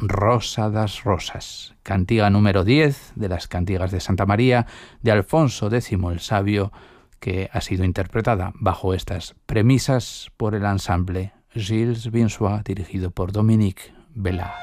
Rosa das Rosas, cantiga número 10 de las cantigas de Santa María de Alfonso X el Sabio, que ha sido interpretada bajo estas premisas por el ensamble Gilles Vinsois, dirigido por Dominique Bellard.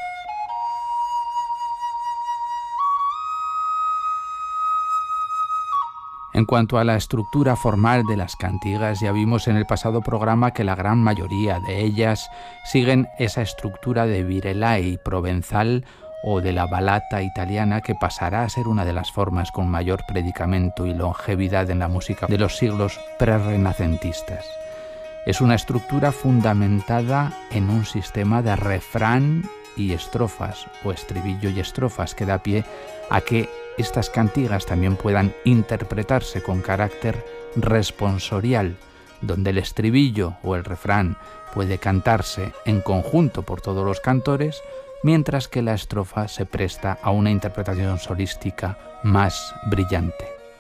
En cuanto a la estructura formal de las cantigas, ya vimos en el pasado programa que la gran mayoría de ellas siguen esa estructura de virelai provenzal o de la ballata italiana, que pasará a ser una de las formas con mayor predicamento y longevidad en la música de los siglos prerrenacentistas. Es una estructura fundamentada en un sistema de refrán y estrofas, o estribillo y estrofas, que da pie a que estas cantigas también puedan interpretarse con carácter responsorial, donde el estribillo o el refrán puede cantarse en conjunto por todos los cantores, mientras que la estrofa se presta a una interpretación solística más brillante.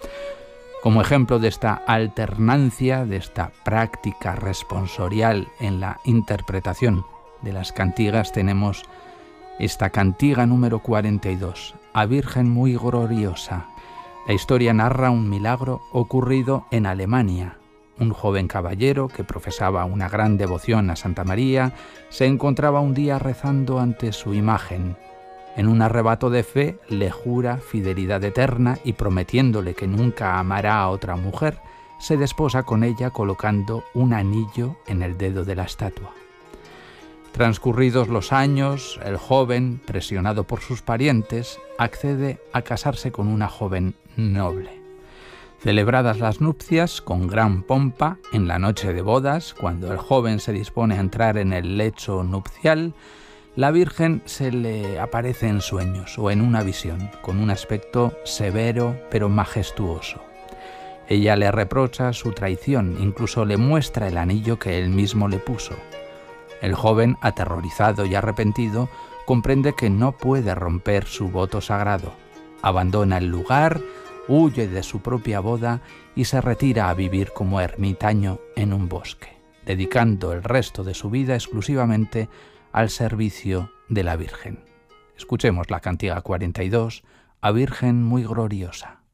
Como ejemplo de esta alternancia, de esta práctica responsorial en la interpretación de las cantigas, tenemos esta cantiga número 42, A Virgen muy gloriosa. La historia narra un milagro ocurrido en Alemania. Un joven caballero que profesaba una gran devoción a Santa María se encontraba un día rezando ante su imagen. En un arrebato de fe le jura fidelidad eterna y, prometiéndole que nunca amará a otra mujer, se desposa con ella colocando un anillo en el dedo de la estatua. Transcurridos los años, el joven, presionado por sus parientes, accede a casarse con una joven noble. Celebradas las nupcias con gran pompa, en la noche de bodas, cuando el joven se dispone a entrar en el lecho nupcial, la Virgen se le aparece en sueños o en una visión, con un aspecto severo pero majestuoso. Ella le reprocha su traición, incluso le muestra el anillo que él mismo le puso. El joven, aterrorizado y arrepentido, comprende que no puede romper su voto sagrado. Abandona el lugar, huye de su propia boda y se retira a vivir como ermitaño en un bosque, dedicando el resto de su vida exclusivamente al servicio de la Virgen. Escuchemos la cantiga 42, A Virgen muy gloriosa.